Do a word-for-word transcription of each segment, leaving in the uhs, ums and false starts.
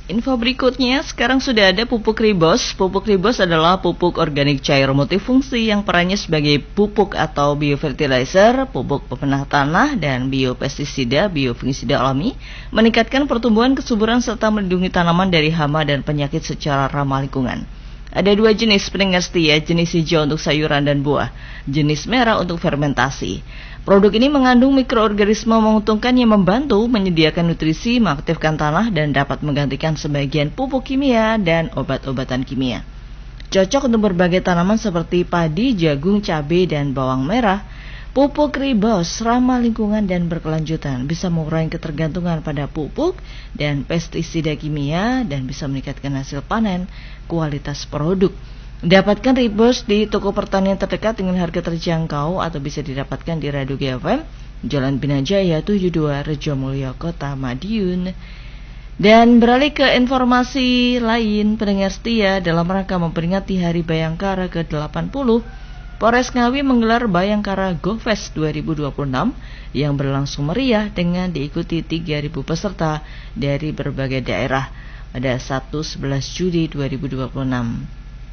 Info berikutnya, sekarang sudah ada pupuk Ribos. Pupuk Ribos adalah pupuk organik cair multifungsi yang perannya sebagai pupuk atau biofertilizer, pupuk pemenah tanah, dan biopestisida, biofungisida alami, meningkatkan pertumbuhan kesuburan serta melindungi tanaman dari hama dan penyakit secara ramah lingkungan. Ada dua jenis pendengar setia, jenis hijau untuk sayuran dan buah, jenis merah untuk fermentasi. Produk ini mengandung mikroorganisme menguntungkan yang membantu menyediakan nutrisi, mengaktifkan tanah, dan dapat menggantikan sebagian pupuk kimia dan obat-obatan kimia. Cocok untuk berbagai tanaman seperti padi, jagung, cabai, dan bawang merah. Pupuk Ribos ramah lingkungan dan berkelanjutan, bisa mengurangi ketergantungan pada pupuk dan pestisida kimia dan bisa meningkatkan hasil panen, kualitas produk. Dapatkan Ribos di toko pertanian terdekat dengan harga terjangkau atau bisa didapatkan di Radio G F M, Jalan Binajaya tujuh puluh dua, Rejomulyo, Kota Madiun. Dan beralih ke informasi lain, pendengar setia, dalam rangka memperingati Hari Bayangkara ke delapan puluh, Polres Ngawi menggelar Bayangkara Go Fest dua ribu dua puluh enam yang berlangsung meriah dengan diikuti tiga ribu peserta dari berbagai daerah pada Sabtu sebelas Juli dua ribu dua puluh enam.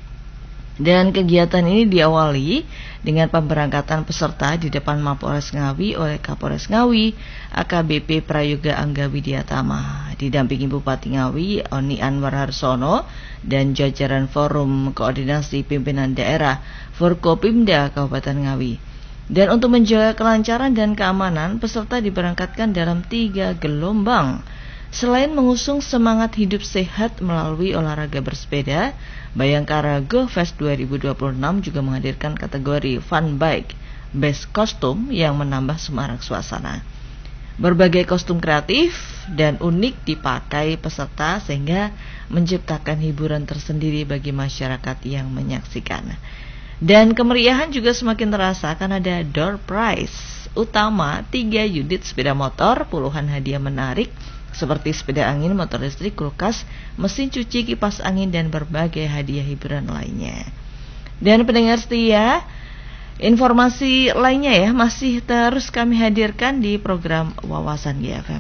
Dan kegiatan ini diawali dengan pemberangkatan peserta di depan Mapolres Ngawi oleh Kapolres Ngawi, A K B P Prayoga Angga Widiatama, didampingi Bupati Ngawi, Oni Anwar Harsono, dan jajaran Forum Koordinasi Pimpinan Daerah Forkopimda Kabupaten Ngawi. Dan untuk menjaga kelancaran dan keamanan, peserta diberangkatkan dalam tiga gelombang. Selain mengusung semangat hidup sehat melalui olahraga bersepeda, Bayangkara Go Fest dua ribu dua puluh enam juga menghadirkan kategori Fun Bike Best Kostum yang menambah semarak suasana. Berbagai kostum kreatif dan unik dipakai peserta sehingga menciptakan hiburan tersendiri bagi masyarakat yang menyaksikan. Dan kemeriahan juga semakin terasa karena ada door prize utama tiga unit sepeda motor, puluhan hadiah menarik seperti sepeda angin, motor listrik, kulkas, mesin cuci, kipas angin, dan berbagai hadiah hiburan lainnya. Dan pendengar setia, informasi lainnya ya masih terus kami hadirkan di program Wawasan G F M.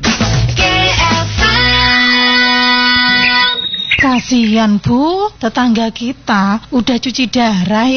Kasihan Bu, tetangga kita udah cuci darah ya.